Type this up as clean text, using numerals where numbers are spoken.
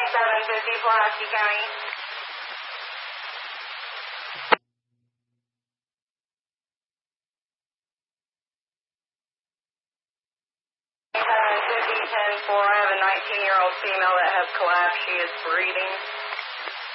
2750 Pulaski County. 2750 10-4. I have a 19-year-old female that has collapsed. She is breathing.